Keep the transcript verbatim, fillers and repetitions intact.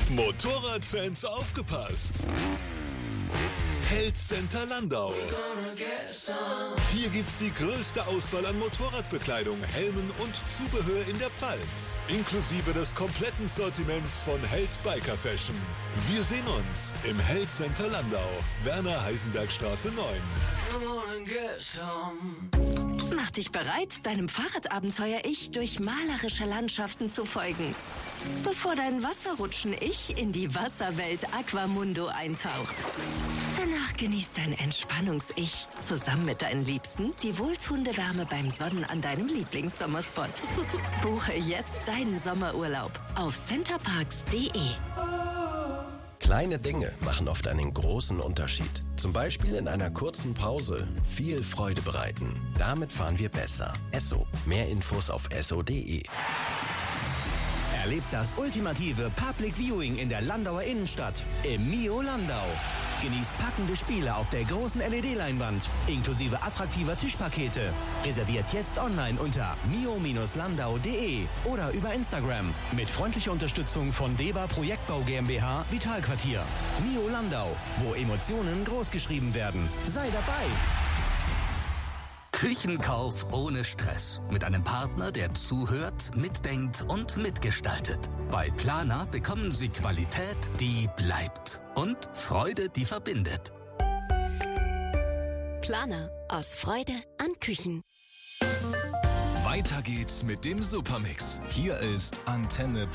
Motorradfans aufgepasst! Health Center Landau. Hier gibt's die größte Auswahl an Motorradbekleidung, Helmen und Zubehör in der Pfalz. Inklusive des kompletten Sortiments von Health Biker Fashion. Wir sehen uns im Health Center Landau, Werner-Heisenberg-Straße neun. Mach dich bereit, deinem Fahrradabenteuer-Ich durch malerische Landschaften zu folgen. Bevor dein Wasserrutschen-Ich in die Wasserwelt Aquamundo eintaucht. Danach genießt dein Entspannungs-Ich zusammen mit deinen Liebsten die wohltuende Wärme beim Sonnen an deinem Lieblingssommerspot. Buche jetzt deinen Sommerurlaub auf centerparks punkt de. Kleine Dinge machen oft einen großen Unterschied. Zum Beispiel in einer kurzen Pause viel Freude bereiten. Damit fahren wir besser. Esso. Mehr Infos auf esso punkt de. Erlebt das ultimative Public Viewing in der Landauer Innenstadt im Mio Landau. Genießt packende Spiele auf der großen L E D-Leinwand, inklusive attraktiver Tischpakete. Reserviert jetzt online unter mio landau punkt de oder über Instagram. Mit freundlicher Unterstützung von Deba Projektbau GmbH Vitalquartier. Mio Landau, wo Emotionen großgeschrieben werden. Sei dabei! Küchenkauf ohne Stress. Mit einem Partner, der zuhört, mitdenkt und mitgestaltet. Bei Planer bekommen Sie Qualität, die bleibt. Und Freude, die verbindet. Planer. Aus Freude an Küchen. Weiter geht's mit dem Supermix. Hier ist Antenne